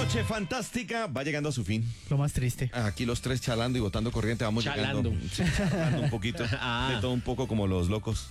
Noche fantástica va llegando a su fin. Lo más triste. Aquí los tres chalando y botando corriente, vamos Chalando. llegando. Sí, charlando un poquito. De todo un poco como los locos.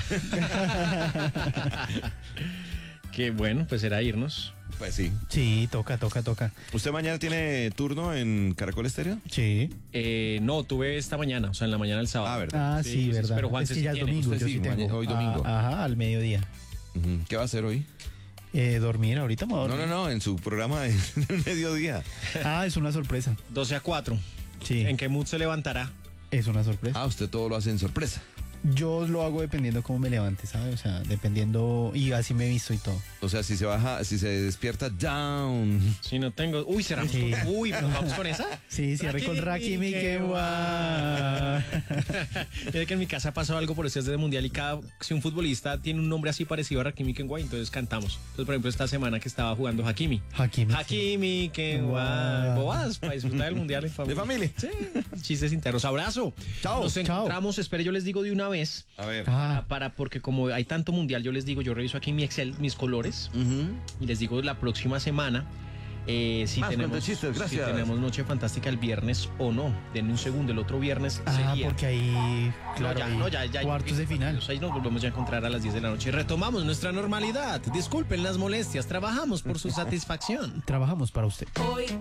Qué bueno, pues será irnos. Pues sí. Sí, toca. ¿Usted mañana tiene turno en Caracol Estéreo? Sí. No, tuve esta mañana, o sea, en la mañana del sábado. Ah, ¿verdad? Ah, sí, verdad. Pero Juan es que sí ya es tiene. domingo, Usted yo sí, sí tengo. hoy domingo. Ajá, al mediodía. Ujú. ¿Qué va a hacer hoy? Dormir, ahorita me voy a dormir. No, en su programa de mediodía. Ah, es una sorpresa. 12-4. Sí, ¿En qué mood se levantará? es una sorpresa. Ah, usted todo lo hace en sorpresa. Yo lo hago dependiendo cómo me levante, ¿sabes? O sea, dependiendo, y así me he visto y todo. O sea, si se despierta down. Si no tengo. Uy, cerramos. Sí. Uy, ¿pero vamos con esa? Sí, cierre con Rakimi, qué guau. Mira que en mi casa pasó algo por este del mundial y si un futbolista tiene un nombre así parecido a Hakimi Kenguay, entonces cantamos. Entonces, por ejemplo, esta semana que estaba jugando Hakimi. Hakimi Kenguay. Bobadas para disfrutar del mundial en familia. ¿De familia? Sí, chistes internos. Abrazo. Chao. Nos encontramos, espere, yo les digo de una vez. A ver. Porque como hay tanto mundial, yo les digo, yo reviso aquí mi Excel, mis colores, Ujú. y les digo la próxima semana si Más tenemos cuentachistes, gracias. si tenemos Noche Fantástica el viernes o no. Denme un segundo, el otro viernes sería. Porque ahí, claro, ya, cuartos de final. Ahí nos volvemos ya a encontrar a las 10 de la noche. Retomamos nuestra normalidad. Disculpen las molestias, trabajamos por su satisfacción. Trabajamos para usted.